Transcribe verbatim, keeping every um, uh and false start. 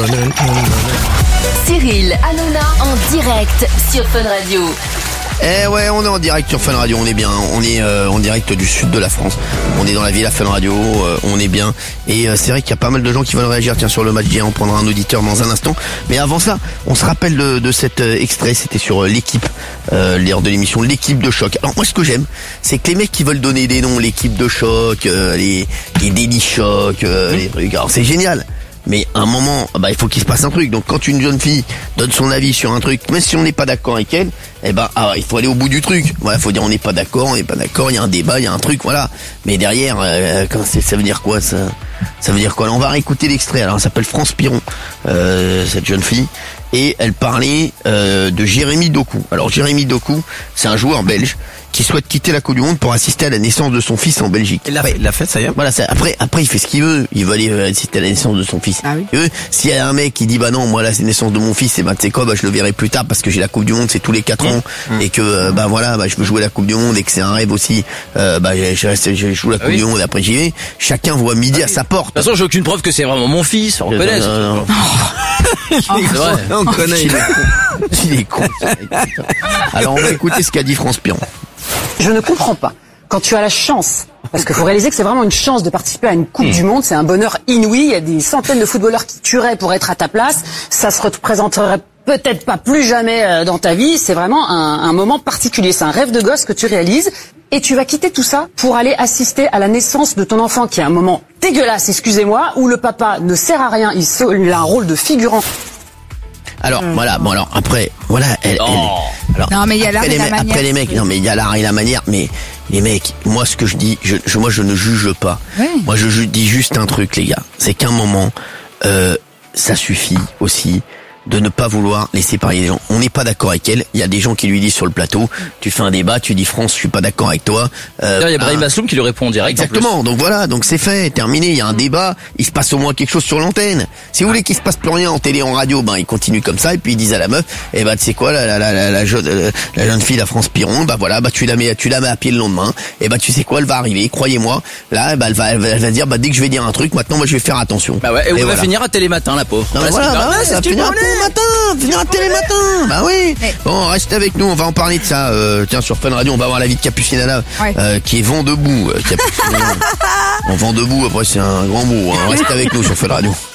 Cyril Hanouna en direct sur Fun Radio. Eh ouais, on est en direct sur Fun Radio, on est bien, on est euh, en direct du sud de la France. On est dans la ville à Fun Radio, euh, on est bien. Et euh, c'est vrai qu'il y a pas mal de gens qui veulent réagir. Tiens, sur le match d'hier, on prendra un auditeur dans un instant. Mais avant ça, on se rappelle de, de cet euh, extrait, c'était sur euh, l'équipe, euh, l'heure de l'émission, l'équipe de choc. Alors moi, ce que j'aime, c'est que les mecs qui veulent donner des noms, l'équipe de choc, euh, les, les Daily Choc, euh, les trucs, alors c'est génial. Mais à un moment, bah il faut qu'il se passe un truc. Donc quand une jeune fille donne son avis sur un truc, même si on n'est pas d'accord avec elle, eh ben ah, il faut aller au bout du truc. Voilà, faut dire on n'est pas d'accord, on n'est pas d'accord, il y a un débat, il y a un truc, voilà. Mais derrière, euh, quand c'est, ça veut dire quoi ça Ça veut dire quoi? Alors, on va réécouter l'extrait. Alors elle s'appelle France Piron, euh, cette jeune fille, et elle parlait euh, de Jérémy Doku. Alors Jérémy Doku, c'est un joueur belge qui souhaite quitter la Coupe du Monde pour assister à la naissance de son fils en Belgique. Il l'a fait, il l'a fait, ça y est. Voilà, ça, après, après, il fait ce qu'il veut. Il veut aller euh, assister à la naissance de son fils. Ah oui. Et eux, s'il y a un mec qui dit, bah non, moi, là, c'est la naissance de mon fils, et bah, tu sais quoi, bah, je le verrai plus tard parce que j'ai la Coupe du Monde, c'est tous les quatre ans, mmh. et que, euh, bah, voilà, bah, je veux jouer la Coupe du Monde, et que c'est un rêve aussi, euh, bah, je reste, je joue la Coupe oui. du Monde, et après j'y vais. Chacun voit midi ah, à sa porte. De toute façon, j'ai aucune preuve que c'est vraiment mon fils, on reconnaît. Non, non, non. C'est vrai. On connaît, il est con. Il est con. Alors, on va écouter ce qu'a dit France Piron. Je ne comprends pas. Quand tu as la chance, parce qu'il faut réaliser que c'est vraiment une chance de participer à une Coupe mmh. du Monde, c'est un bonheur inouï, il y a des centaines de footballeurs qui tueraient pour être à ta place, ça se représenterait peut-être pas plus jamais dans ta vie, c'est vraiment un, un moment particulier, c'est un rêve de gosse que tu réalises, et tu vas quitter tout ça pour aller assister à la naissance de ton enfant, qui est un moment dégueulasse, excusez-moi, où le papa ne sert à rien, il, il a un rôle de figurant. Alors mmh. voilà, bon alors après, voilà, elle, oh. elle alors, non mais il y a l'art et les, la manière. Après les mecs, non mais il y a l'art et la manière, mais les mecs, moi ce que je dis, je, je moi je ne juge pas. Oui. Moi je, je dis juste un truc les gars, c'est qu'à un moment, euh, ça suffit aussi de ne pas vouloir laisser parler les gens. On n'est pas d'accord avec elle. Il y a des gens qui lui disent sur le plateau, tu fais un débat, tu dis France, je suis pas d'accord avec toi. Euh, il y a Brahim Asloum qui lui répond en direct. Exactement. Donc voilà, donc c'est fait, terminé. Il y a un débat, il se passe au moins quelque chose sur l'antenne. Si vous voulez qu'il se passe plus rien en télé, en radio, ben ils continuent comme ça et puis ils disent à la meuf, eh ben tu sais quoi, la la la la, la, jeune, la jeune fille, la France Piron, bah voilà, bah tu la mets, tu la mets à pied le lendemain. Et bah tu sais quoi, elle va arriver, croyez-moi. Là, bah elle va, elle va, elle va dire, bah dès que je vais dire un truc, maintenant moi je vais faire attention. Bah ouais. Et, et on voilà. va finir à Télématin, la pauvre. Non, voilà, bah ouais, ça va finir à Télématin. Un télématin, bah oui. Mais... Bon, reste avec nous, on va en parler de ça. Euh, tiens, sur Fun Radio, on va voir la vie de Capucine Nana, ouais. euh, qui est vent debout. Euh, Capucine Nana. En vent debout, après c'est un grand mot. Hein. Reste avec nous sur Fun Radio.